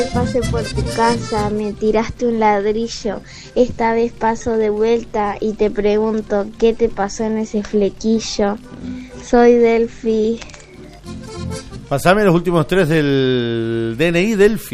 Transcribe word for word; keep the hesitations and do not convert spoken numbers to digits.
Pasé por tu casa, me tiraste un ladrillo, esta vez paso de vuelta y te pregunto, ¿qué te pasó en ese flequillo? Soy Delphi. Pasame los últimos tres del D N I, Delphi.